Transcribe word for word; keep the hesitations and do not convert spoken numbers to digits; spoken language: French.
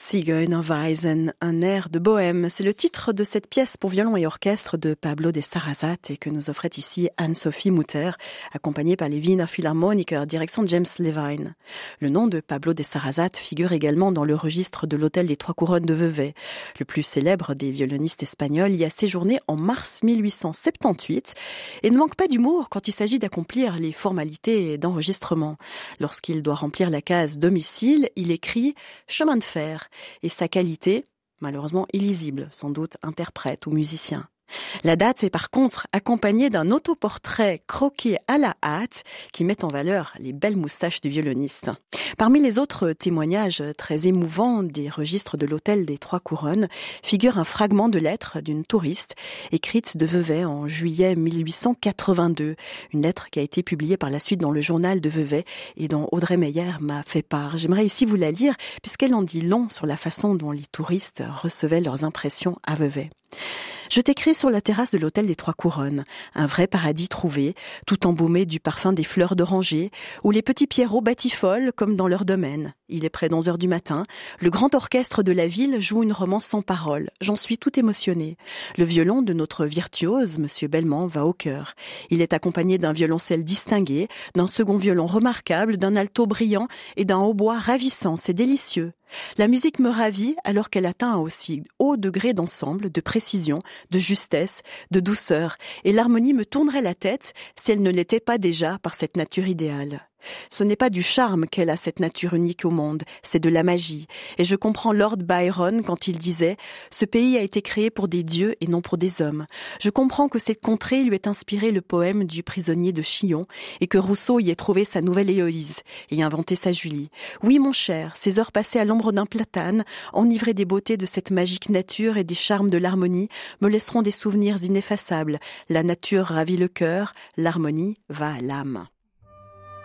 Zigeunerweisen, un air de bohème. C'est le titre de cette pièce pour violon et orchestre de Pablo de Sarasate et que nous offrait ici Anne-Sophie Mutter, accompagnée par les Wiener Philharmoniker, direction James Levine. Le nom de Pablo de Sarasate figure également dans le registre de l'Hôtel des Trois Couronnes de Vevey. Le plus célèbre des violonistes espagnols y a séjourné en mars mille huit cent soixante-dix-huit et ne manque pas d'humour quand il s'agit d'accomplir les formalités d'enregistrement. Lorsqu'il doit remplir la case domicile, il écrit « chemin de fer ». Et sa qualité, malheureusement illisible, sans doute interprète ou musicien. La date est par contre accompagnée d'un autoportrait croqué à la hâte qui met en valeur les belles moustaches du violoniste. Parmi les autres témoignages très émouvants des registres de l'Hôtel des Trois Couronnes figure un fragment de lettre d'une touriste écrite de Vevey en juillet mille huit cent quatre-vingt-deux. Une lettre qui a été publiée par la suite dans le journal de Vevey et dont Audrey Meyer m'a fait part. J'aimerais ici vous la lire puisqu'elle en dit long sur la façon dont les touristes recevaient leurs impressions à Vevey. Je t'écris sur la terrasse de l'Hôtel des Trois Couronnes, un vrai paradis trouvé, tout embaumé du parfum des fleurs d'oranger, où les petits pierrots batifolent comme dans leur domaine. Il est près d'onze heures du matin, le grand orchestre de la ville joue une romance sans paroles. J'en suis tout émotionné. Le violon de notre virtuose, Monsieur Belmont, va au cœur. Il est accompagné d'un violoncelle distingué, d'un second violon remarquable, d'un alto brillant et d'un hautbois ravissant. C'est délicieux. La musique me ravit alors qu'elle atteint un aussi haut degré d'ensemble, de précision, de justesse, de douceur, et l'harmonie me tournerait la tête si elle ne l'était pas déjà par cette nature idéale. Ce n'est pas du charme qu'elle a cette nature unique au monde, c'est de la magie. Et je comprends Lord Byron quand il disait « Ce pays a été créé pour des dieux et non pour des hommes ». Je comprends que cette contrée lui ait inspiré le poème du prisonnier de Chillon et que Rousseau y ait trouvé sa nouvelle Héloïse et inventé sa Julie. Oui, mon cher, ces heures passées à l'ombre d'un platane, enivrées des beautés de cette magique nature et des charmes de l'harmonie, me laisseront des souvenirs ineffaçables. La nature ravit le cœur, l'harmonie va à l'âme.